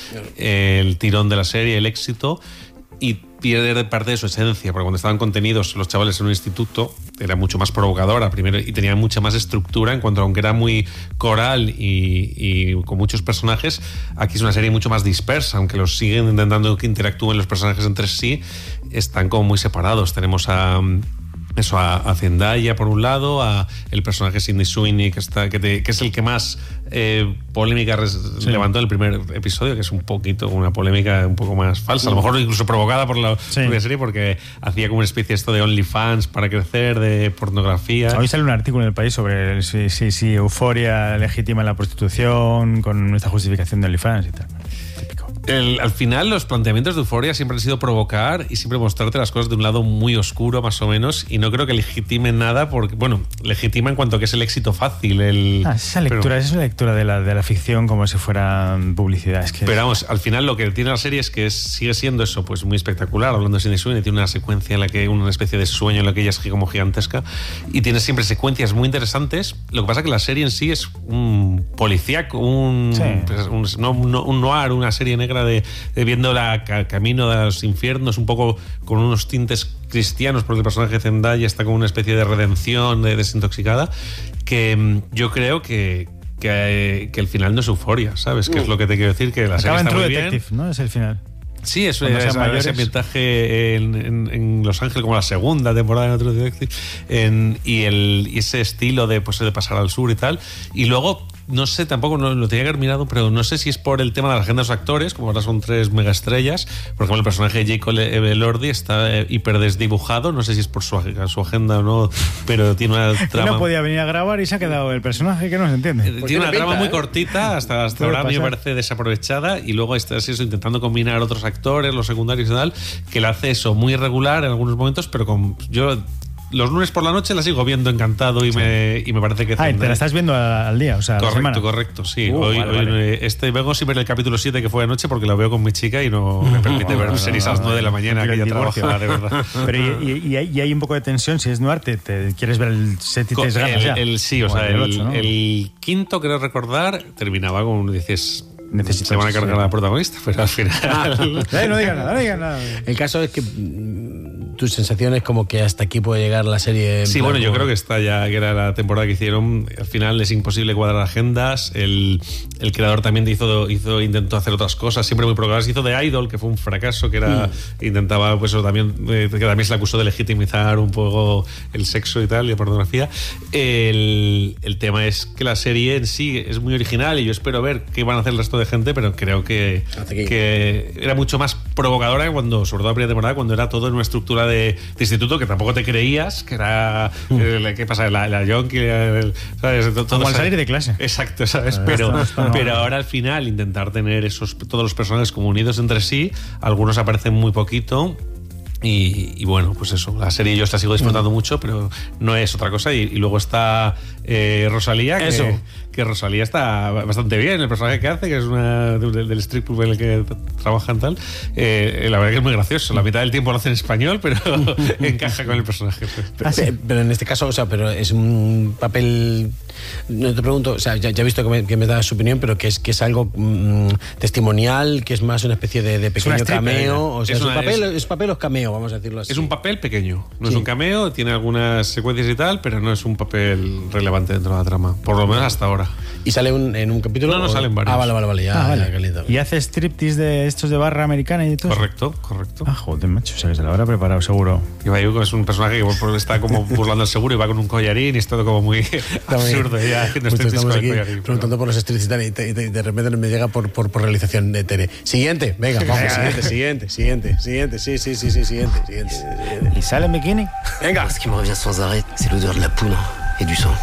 el tirón de la serie, el éxito, y pierde parte de su esencia, porque cuando estaban contenidos los chavales en un instituto era mucho más provocadora primero y tenía mucha más estructura en cuanto, aunque era muy coral y con muchos personajes, aquí es una serie mucho más dispersa, aunque los siguen intentando que interactúen los personajes entre sí, están como muy separados. Tenemos a Zendaya por un lado, a el personaje Sydney Sweeney que es el que más polémica levantó en el primer episodio, que es un poquito una polémica un poco más falsa, a lo mejor incluso provocada por la propia serie, porque hacía como una especie de OnlyFans para crecer, de pornografía. Hoy sale un artículo en El País sobre si Euphoria legitima la prostitución con esta justificación de OnlyFans y tal. Al final los planteamientos de Euphoria siempre han sido provocar y siempre mostrarte las cosas de un lado muy oscuro, más o menos, y no creo que legitimen nada, porque, bueno, legitima en cuanto a que es el éxito fácil. Esa lectura es una lectura de la ficción como si fuera publicidad. Pero vamos, al final lo que tiene la serie es que sigue siendo eso, pues muy espectacular. Hablando de Sydney Sweeney, tiene una secuencia en la que una especie de sueño en la que ella es como gigantesca, y tiene siempre secuencias muy interesantes. Lo que pasa es que la serie en sí es un policíaco, un noir, una serie negra de viendo camino de los infiernos, un poco con unos tintes cristianos, porque el personaje de Zendaya está como una especie de redención, de desintoxicada, que yo creo que el final no es Euphoria, ¿sabes? Que es lo que te quiero decir, que la serie está muy bien. Detective, ¿no? Es el final. Sí, eso es ese ambientaje en Los Ángeles, como la segunda temporada de True Detective, y ese estilo de pasar al sur y tal. Y luego, no sé, tampoco lo tenía que haber mirado, pero no sé si es por el tema de la agenda de los actores, como ahora son 3 megaestrellas. Por ejemplo, el personaje de Jacob Elordi está hiper desdibujado, no sé si es por su agenda o no, pero tiene una trama... No podía venir a grabar y se ha quedado el personaje que no se entiende. Tiene una trama muy cortita, hasta ahora a mí me parece desaprovechada, y luego estás intentando combinar otros actores, los secundarios y tal, que lo hace eso muy irregular en algunos momentos, pero yo los lunes por la noche la sigo viendo encantado y me parece que... te la estás viendo al día, o sea, correcto, sí. Hoy vengo sin ver el capítulo 7 que fue anoche, porque lo veo con mi chica y no me permite ver series a las 9 de la mañana, que ella trabaja, de verdad. Pero y hay un poco de tensión, si es noir, te quieres ver el 7 y te ganas ya. Sí, o sea, el quinto, creo recordar, terminaba con, dices... Se van a cargar a la protagonista, pero al final... No diga nada. El caso es que tus sensaciones como que hasta aquí puede llegar la serie. Sí, bueno, yo creo que está ya, que era la temporada que hicieron. Al final es imposible cuadrar agendas. El creador también intentó hacer otras cosas, siempre muy provocadoras. Hizo The Idol, que fue un fracaso, que era intentaba, pues eso también, que también se le acusó de legitimizar un poco el sexo y tal, y la pornografía. El tema es que la serie en sí es muy original, y yo espero ver qué van a hacer el resto de gente, pero creo que era mucho más provocadora sobre todo la primera temporada, cuando era todo en una estructura de instituto que tampoco te creías que era ¿qué pasa? La yonki, ¿sabes? Como al salir de clase. Exacto, ¿sabes? Pero ahora al final intentar tener todos los personajes como unidos entre sí, algunos aparecen muy poquito. Y bueno, pues eso, la serie yo la sigo disfrutando mucho, pero no es otra cosa. Y luego está Rosalía, que Rosalía está bastante bien, el personaje que hace, que es del strip club en el que trabajan tal. La verdad que es muy gracioso. La mitad del tiempo lo hace en español, pero encaja con el personaje. Pero en este caso, o sea, pero es un papel... No te pregunto, o sea, ya he visto que me das su opinión, pero que es algo testimonial, que es más una especie de pequeño cameo. O sea, es papel o es cameo, vamos a decirlo así. Es un papel pequeño, no es un cameo, tiene algunas secuencias y tal, pero no es un papel relevante dentro de la trama, por lo menos hasta ahora. ¿Y sale en un capítulo? No, salen varios. Vale, ya. ¿Y hace striptease de estos de barra americana y todo? Correcto. Joder, macho, o sea, que se lo habrá preparado seguro. Ibai es un personaje que está como burlando el seguro y va con un collarín y es todo como muy absurdo. Ya, estamos aquí preguntando por los streets y tal, y de repente me llega por realización de Tere. Siguiente, venga, vamos, siguiente. ¿Y sale en bikini? Venga. Ce qui me revient sans arrêt, c'est l'odeur de la poudre et du sang.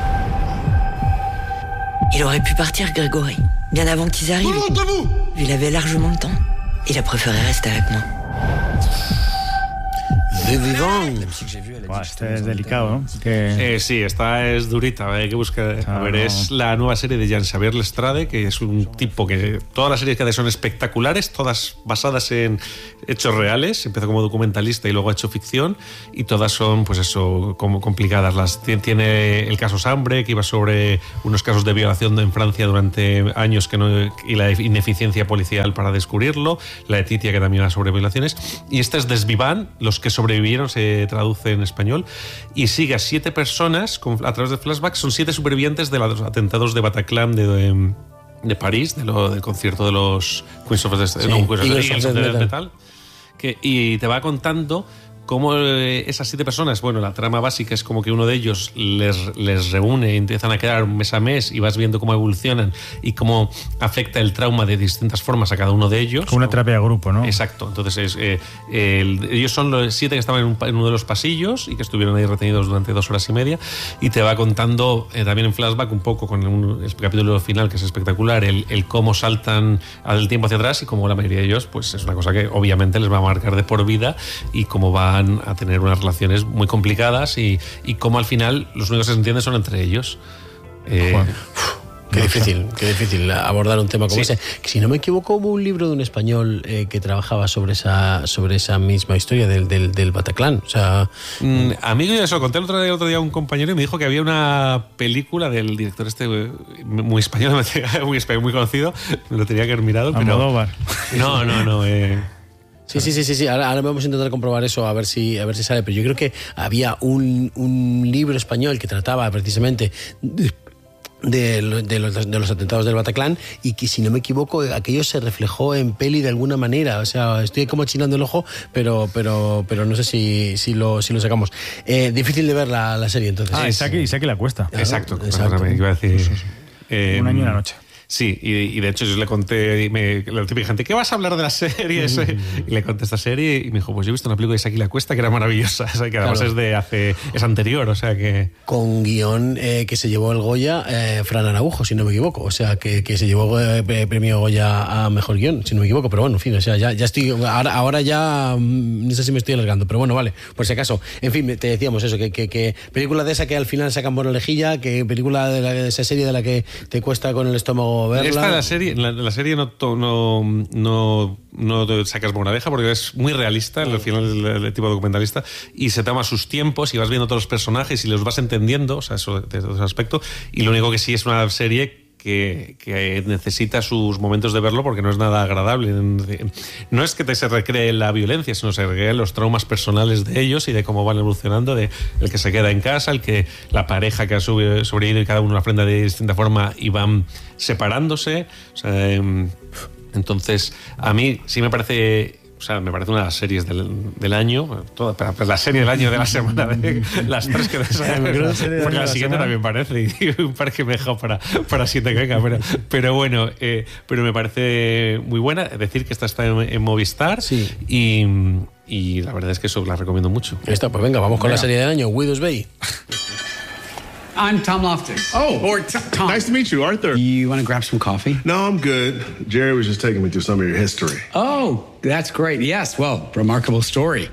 Il aurait pu partir, Grégory, bien avant qu'ils arrivent. Il avait largement le temps. Il a préféré rester avec moi. De Vivant. Este es delicado, ¿no? Que... sí, esta es durita, hay que buscar. A ver, es la nueva serie de Jean-Xavier Lestrade, que es un tipo que todas las series que hace son espectaculares, todas basadas en hechos reales. Empezó como documentalista y luego ha hecho ficción, y todas son, pues eso, como complicadas. Tiene el caso Sambre, que iba sobre unos casos de violación en Francia durante años y la ineficiencia policial para descubrirlo. La de Titia, que también iba sobre violaciones. Y esta es Desvivant, los que sobrevivieron, se traduce en español, y sigue a 7 personas a través de flashbacks. Son 7 supervivientes de los atentados de Bataclan de París, del concierto de los Queens of the Metal, y te va contando cómo esas 7 personas, bueno, la trama básica es como que uno de ellos les reúne y empiezan a quedar mes a mes, y vas viendo cómo evolucionan y cómo afecta el trauma de distintas formas a cada uno de ellos. Como una terapia de grupo, ¿no? Exacto. Entonces, ellos son los 7 que estaban en uno de los pasillos y que estuvieron ahí retenidos durante 2 horas y media, y te va contando también en flashback un poco con el capítulo final, que es espectacular, el cómo saltan al tiempo hacia atrás, y cómo la mayoría de ellos, pues es una cosa que obviamente les va a marcar de por vida, y cómo va a tener unas relaciones muy complicadas, y cómo al final los únicos que se entienden son entre ellos. Qué difícil abordar un tema como ese. Si no me equivoco, hubo un libro de un español que trabajaba sobre esa misma historia del Bataclan. O sea, a mí eso lo conté el otro día a un compañero, y me dijo que había una película del director muy español, muy conocido. Me lo tenía que haber mirado. Almodóvar. Pero no. Sí. Ahora vamos a intentar comprobar eso, a ver si sale. Pero yo creo que había un libro español que trataba precisamente de los atentados del Bataclan, y que, si no me equivoco, aquello se reflejó en peli de alguna manera. O sea, estoy como chinando el ojo, pero no sé si lo sacamos. Difícil de ver la serie, entonces. Isaac la cuesta. Claro, exacto. Iba a decir, Un año y una noche. Sí, y de hecho yo le conté, la típica gente, ¿qué vas a hablar de la serie? Y le conté esta serie, y me dijo, pues yo he visto una película de Isaac la Cuesta que era maravillosa, o sea, que además es anterior, o sea que... Con guión que se llevó el Goya Fran Araujo, si no me equivoco, o sea, que se llevó premio Goya a mejor guión, si no me equivoco, pero bueno, en fin, o sea, ya estoy, ahora ya no sé si me estoy alargando, pero bueno, vale, por si acaso. En fin, te decíamos eso, que película de esa que al final sacan buena lejilla, que película de esa serie de la que te cuesta con el estómago verla. Esta la serie no te sacas buena oreja, porque es muy realista, al final el tipo documentalista, y se toma sus tiempos, y vas viendo todos los personajes y los vas entendiendo, o sea, eso desde ese aspecto. Y lo único que sí es una serie que necesita sus momentos de verlo, porque no es nada agradable. No es que se recree la violencia, sino se recreen los traumas personales de ellos y de cómo van evolucionando, de el que se queda en casa, la pareja que ha sobrevivido, y cada uno la afronta de distinta forma y van separándose. O sea, entonces, a mí sí me parece... O sea, me parece una de las series del año, pero la serie del año, de la semana, de las 3 que porque la siguiente también parece, y un par que me he dejado para 7 que venga, pero bueno, pero me parece muy buena. Es decir, que esta está en Movistar, sí. Y la verdad es que eso la recomiendo mucho. Pues venga, vamos con la serie del año, Widow's Bay. I'm Tom Loftus. Oh, Tom. Nice to meet you, Arthur. You want to grab some coffee? No, I'm good. Jerry was just taking me through some of your history. Oh, that's great. Yes, well, remarkable story.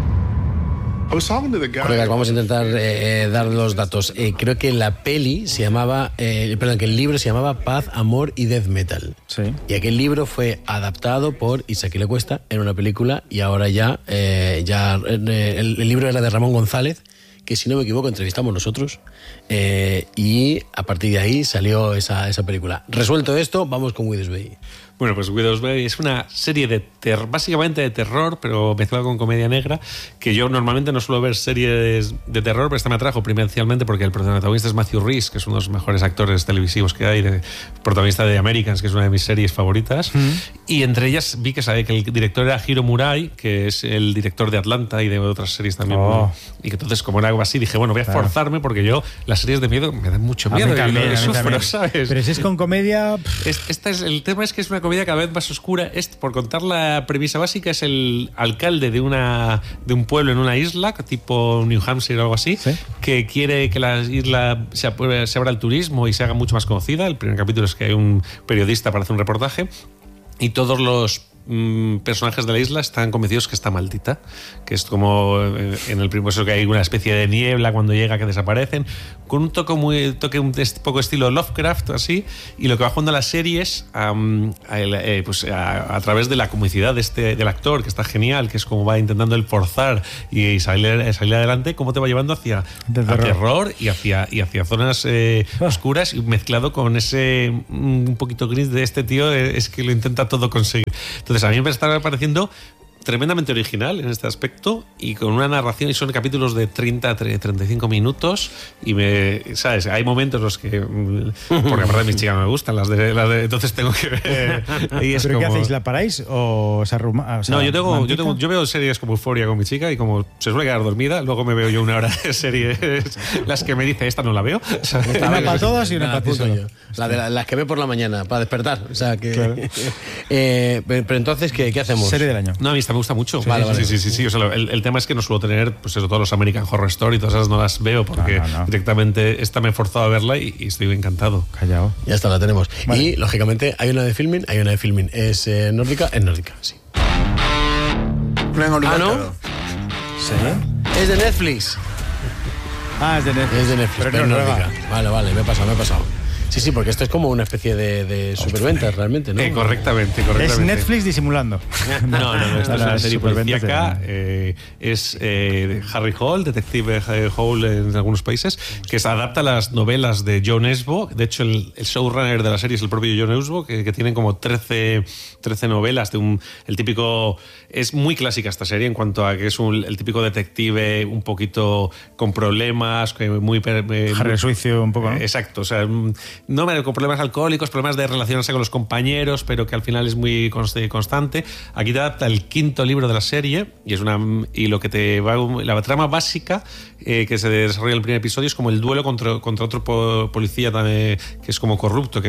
I was talking to the guy. Colegas, vamos a intentar dar los datos. Creo que la peli se llamaba, que el libro se llamaba Paz, Amor y Death Metal. Sí. Y aquel libro fue adaptado por Isaac la Cuesta en una película, y ahora ya el libro era de Ramón González, que, si no me equivoco, entrevistamos nosotros, y a partir de ahí salió esa película. Resuelto esto, vamos con Widow's Bay. Bueno, pues Widow's Bay es una serie básicamente de terror, pero mezclada con comedia negra, que yo normalmente no suelo ver series de terror, pero esta me atrajo primordialmente porque el protagonista es Matthew Rhys, que es uno de los mejores actores televisivos que hay, protagonista de Americans, que es una de mis series favoritas, y entre ellas vi que el director era Hiro Murai, que es el director de Atlanta y de otras series también, y que entonces, como era algo así, dije, bueno, voy a forzarme, porque yo las series de miedo me dan mucho miedo, ¿sabes? Pero si es con comedia... El tema es que es una comedia cada vez más oscura. Por contar la premisa básica, es el alcalde de un pueblo en una isla, tipo New Hampshire o algo así, ¿sí?, que quiere que la isla se abra al turismo y se haga mucho más conocida. El primer capítulo es que hay un periodista para hacer un reportaje, y todos los personajes de la isla están convencidos que está maldita, que es como en el primer, eso que hay una especie de niebla cuando llega que desaparecen, con un toque un poco estilo Lovecraft, así, y lo que va jugando la serie es a través de la comicidad del actor, que está genial, que es como va intentando el forzar y salir adelante, cómo te va llevando hacia terror y hacia zonas oscuras, y mezclado con ese un poquito gris de este tío, es que lo intenta todo conseguir. Entonces a mí me está pareciendo tremendamente original en este aspecto, y con una narración, y son capítulos de 30-35 minutos, y ¿sabes? Hay momentos en los que, porque aparte mis chicas no me gustan las de entonces tengo que ver. ¿Pero qué hacéis? ¿La paráis o se arruma? No, yo veo series como Euphoria con mi chica, y como se suele quedar dormida, luego me veo yo una hora de series las que me dice esta no la veo. Una para todas y una para ti solo. Las que ve por la mañana para despertar, o sea que claro. Pero entonces ¿qué hacemos? Serie del año. No, a mí esta me gusta mucho. Vale. Sí. O sea, el tema es que no suelo tener, pues eso, todos los American Horror Story y todas esas no las veo, porque no. Directamente esta me he forzado a verla y estoy encantado. Callao. Ya está, la tenemos. Vale. Y lógicamente hay una de filming. ¿Es nórdica? Es nórdica, sí. ¿no? ¿Sí? Es de Netflix. Es de Netflix. Es de Netflix, pero pero no nórdica. Vale, me he pasado. Sí, porque esto es como una especie de superventas realmente, ¿no? Correctamente. Es Netflix disimulando. No, esto es una serie superventas policíaca. Es Harry Hole, detective Hole en algunos países, que se adapta a las novelas de John Esbo. De hecho, el showrunner de la serie es el propio John Esbo, que tiene como 13 novelas de el típico... Es muy clásica esta serie en cuanto a que es el típico detective un poquito con problemas, muy... Harry Suicio un poco, ¿no? Exacto, o sea... con problemas alcohólicos, problemas de relacionarse con los compañeros, pero que al final es muy constante. Aquí te adapta el 5º libro de la serie, y lo que te va, la trama básica que se desarrolla en el primer episodio es como el duelo contra otro policía también, que es como corrupto,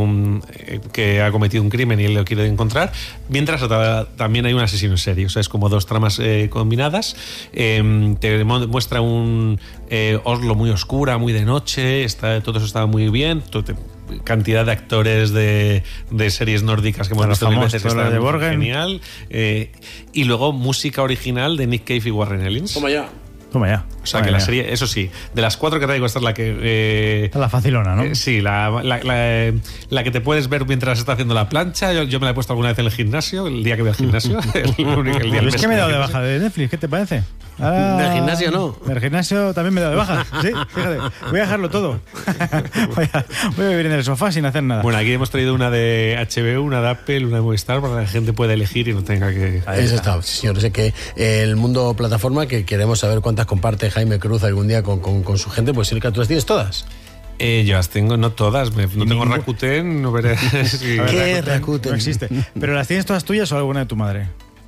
que ha cometido un crimen y él lo quiere encontrar, mientras también hay un asesino en serie. O sea, es como dos tramas combinadas. Te muestra un Oslo muy oscura, muy de noche, todo eso está muy bien. Cantidad de actores de series nórdicas que hemos visto mil veces, está de Borgen. Genial. Y luego música original de Nick Cave y Warren Ellis. Toma ya. O sea, que la serie, eso sí, de las 4 que traigo, esta es la que... la facilona, ¿no? Sí, la que te puedes ver mientras estás haciendo la plancha. Yo me la he puesto alguna vez en el gimnasio, el día que voy al gimnasio. el día es que me he dado de baja de Netflix, ¿qué te parece? Del gimnasio no. Del gimnasio también me he dado de baja. Sí, fíjate. Voy a dejarlo todo. voy a vivir en el sofá sin hacer nada. Bueno, aquí hemos traído una de HBO, una de Apple, una de Movistar, para que la gente pueda elegir y no tenga que... Eso está, sí, señor. Sé que el mundo plataforma, que queremos saber cuántas comparte Jaime Cruz algún día con su gente, pues Silka, ¿tú las tienes todas? Yo las tengo, no todas. No tengo Rakuten, no veré. ¿Qué es Rakuten? No existe. ¿Pero las tienes todas tuyas o alguna de tu madre?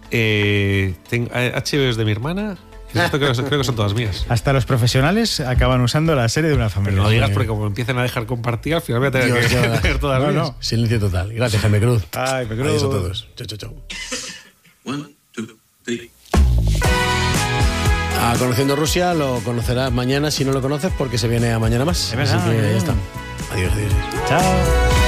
HBO es de mi hermana. Esto creo que son todas mías. Hasta los profesionales acaban usando la serie de una familia. Pero no digas, porque como empiecen a dejar compartir, al final voy a tener que tener todas mías. No. Silencio total. Gracias, Jaime Cruz. Ay, Cruz. Adiós a todos. Chao. 1, 2, 3. Conociendo Rusia, lo conocerás mañana si no lo conoces, porque se viene a Mañana Más. Así que ya está. Adiós. Chao.